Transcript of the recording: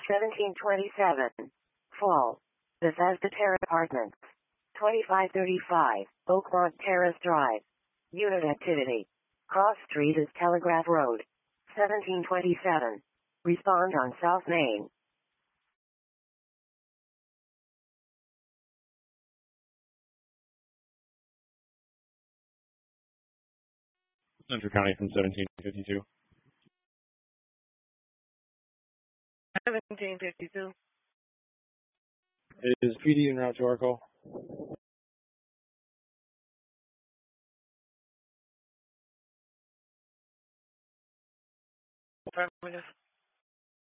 1727. Fall. Bethesda Terrace Apartments. 2535. Oakmont Terrace Drive. Unit activity. Cross Street is Telegraph Road. 1727. Respond on South Main. Central County from 1752. 1752. Is PD en route to our call? Affirmative.